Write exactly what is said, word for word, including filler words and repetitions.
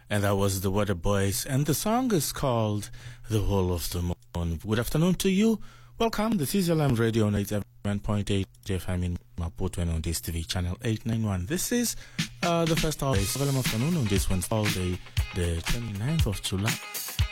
And that was the Weather Boys, and the song is called The Whole of the Moon. Good afternoon to you. Welcome. This is Alarm Radio ninety-seven point eight F M in Maputo on this T V channel eight ninety-one. This is uh, the first hour of the afternoon on this Wednesday, the twenty-ninth of July.